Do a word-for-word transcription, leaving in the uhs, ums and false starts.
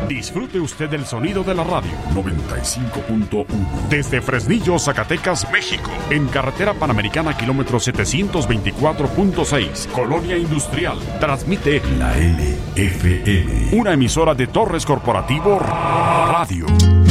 Disfrute usted del sonido de la radio. noventa y cinco punto uno. Desde Fresnillo, Zacatecas, México. En carretera Panamericana, kilómetro setecientos veinticuatro punto seis. Colonia Industrial. Transmite La L F M. Una emisora de Torres Corporativo Radio.